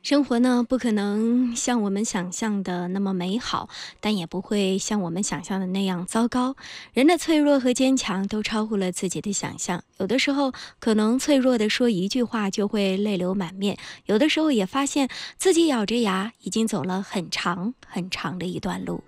生活呢，不可能像我们想象的那么美好，但也不会像我们想象的那样糟糕。人的脆弱和坚强都超乎了自己的想象。有的时候，可能脆弱的说一句话就会泪流满面；有的时候也发现自己咬着牙已经走了很长很长的一段路。